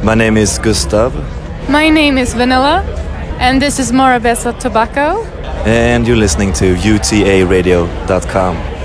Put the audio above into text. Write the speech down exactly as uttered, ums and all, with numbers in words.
My name is Gustav. My name is Vanilla, and this is Morabeza Tobacco. And you're listening to U T A radio dot com.